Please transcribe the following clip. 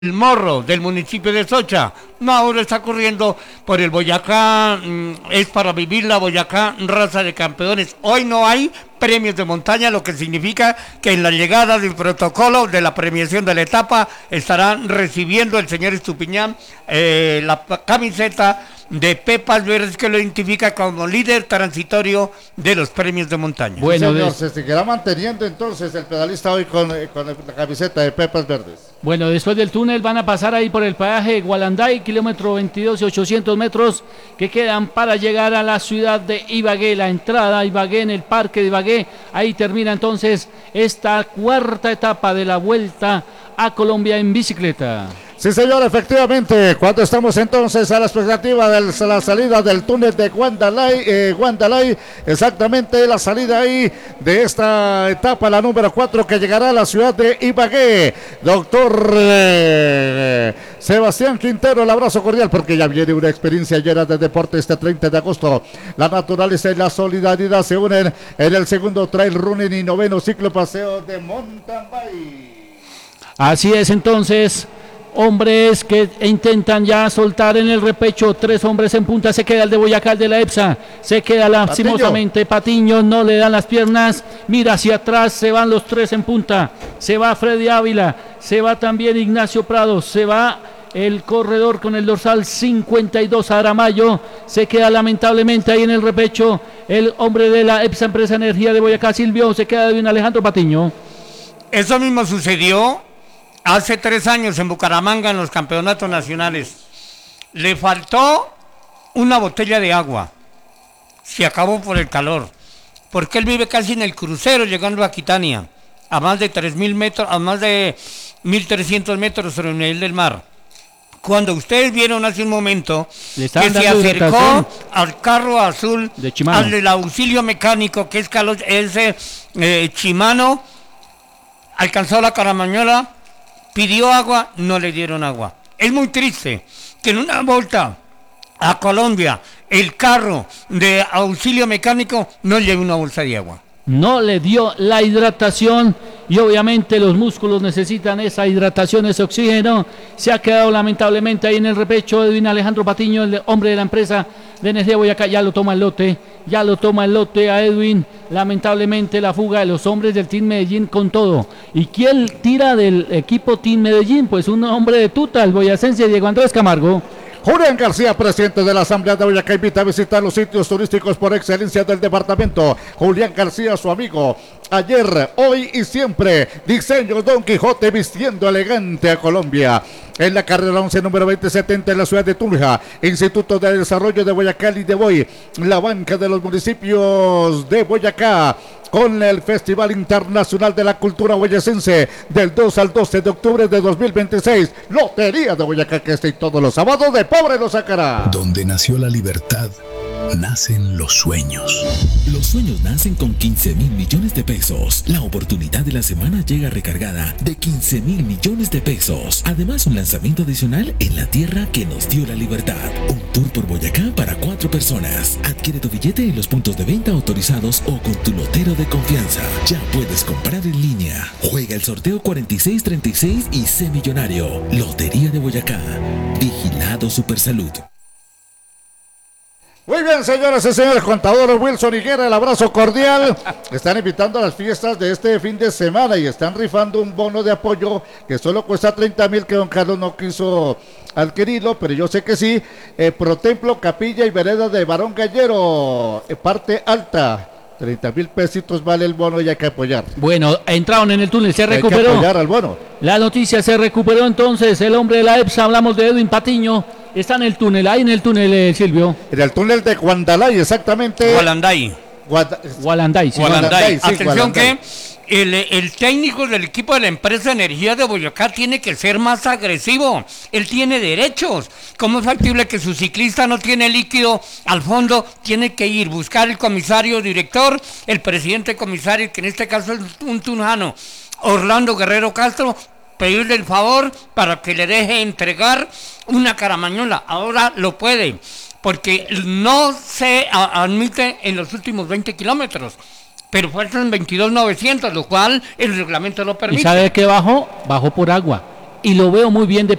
El Morro del municipio de Socha. No, ahora está corriendo por el Boyacá, es para vivir la Boyacá raza de campeones. Hoy no hay premios de montaña, lo que significa que en la llegada del protocolo de la premiación de la etapa estarán recibiendo el señor Estupiñán la camiseta de Pepas Verdes, que lo identifica como líder transitorio de los premios de montaña. Bueno, señor, se seguirá manteniendo entonces el pedalista hoy con la camiseta de Pepas Verdes. Bueno, después del túnel van a pasar ahí por el peaje Gualanday, kilómetro 22 y 800 metros que quedan para llegar a la ciudad de Ibagué, la entrada a Ibagué en el parque de Ibagué. Ahí termina entonces esta cuarta etapa de la Vuelta a Colombia en bicicleta. Sí, señor, efectivamente, cuando estamos entonces a la expectativa de la salida del túnel de Guandalay, exactamente la salida ahí de esta etapa, la número 4, que llegará a la ciudad de Ibagué. Doctor Sebastián Quintero, el abrazo cordial, porque ya viene una experiencia llena de deporte este 30 de agosto. La naturaleza y la solidaridad se unen en el segundo trail running y noveno ciclo paseo de mountain bike. Así es, entonces. Hombres que intentan ya soltar en el repecho, 3 hombres en punta, se queda el de Boyacá, el de la EPSA, se queda lastimosamente Patiño, no le dan las piernas, mira hacia atrás, se van los 3 en punta, se va Freddy Ávila, se va también Ignacio Prado, se va el corredor con el dorsal 52 Aramayo, se queda lamentablemente ahí en el repecho el hombre de la EPSA Empresa Energía de Boyacá, Silvio, se queda bien Alejandro Patiño. Eso mismo sucedió hace 3 años en Bucaramanga en los campeonatos nacionales. Le faltó una botella de agua. Se acabó por el calor. Porque él vive casi en el crucero llegando a Quitania. A más de 3.000 metros, a más de 1.300 metros sobre el nivel del mar. Cuando ustedes vieron hace un momento que se acercó al carro azul, al del auxilio mecánico, que es Chimano, alcanzó la Caramañola, pidió agua, no le dieron agua. Es muy triste que en una vuelta a Colombia el carro de auxilio mecánico no lleve una bolsa de agua. No le dio la hidratación y obviamente los músculos necesitan esa hidratación, ese oxígeno. Se ha quedado lamentablemente ahí en el repecho Edwin Alejandro Patiño, el hombre de la empresa de Energía Boyacá. Ya lo toma el lote a Edwin. Lamentablemente la fuga de los hombres del Team Medellín con todo. ¿Y quién tira del equipo Team Medellín? Pues un hombre de tuta, el boyacense Diego Andrés Camargo. Julián García, presidente de la Asamblea de Boyacá, invita a visitar los sitios turísticos por excelencia del departamento. Julián García, su amigo, ayer, hoy y siempre. Diseño Don Quijote, vistiendo elegante a Colombia. En la carrera 11, número 2070, en la ciudad de Tunja. Instituto de Desarrollo de Boyacá y de Boy. La banca de los municipios de Boyacá, con el Festival Internacional de la Cultura Boyacense del 2 al 12 de octubre de 2026. Lotería de Boyacá, que está todos los sábados de pobre lo sacará. Donde nació la libertad, nacen los sueños. Los sueños nacen con 15,000 millones de pesos. La oportunidad de la semana llega recargada de 15,000 millones de pesos. Además, un lanzamiento adicional en la tierra que nos dio la libertad. Un tour por Boyacá para 4 personas. Adquiere tu billete en los puntos de venta autorizados o con tu lotero de confianza. Ya puedes comprar en línea. Juega el sorteo 4636 y sé millonario. Lotería de Boyacá. Vigilado Supersalud. Muy bien, señoras y señores, contador Wilson Higuera, el abrazo cordial. Están invitando a las fiestas de este fin de semana y están rifando un bono de apoyo que solo cuesta 30,000, que don Carlos no quiso adquirirlo, pero yo sé que sí. Pro Templo, Capilla y Vereda de Barón Gallero, parte alta. 30,000 pesitos vale el bono y hay que apoyar. Bueno, entraron en el túnel, se recuperó. Hay que apoyar al bono. La noticia se recuperó entonces, el hombre de la EPSA, hablamos de Edwin Patiño, está en el túnel, ahí en el túnel, Silvio. En el túnel de Guandalay, exactamente. Gualanday. Gualanday, sí. Gualanday. Sí, atención Gualanday. Que el técnico del equipo de la empresa Energía de Boyacá tiene que ser más agresivo. Él tiene derechos. ¿Cómo es factible que su ciclista no tiene líquido al fondo? Tiene que ir, buscar el comisario director, el presidente comisario, que en este caso es un tunjano, Orlando Guerrero Castro, pedirle el favor para que le deje entregar una caramañola. Ahora lo puede, porque no se admite en los últimos 20 kilómetros. Pero faltan 22,900, lo cual el reglamento lo permite. ¿Y sabe qué bajó? Bajó por agua. y lo veo muy bien de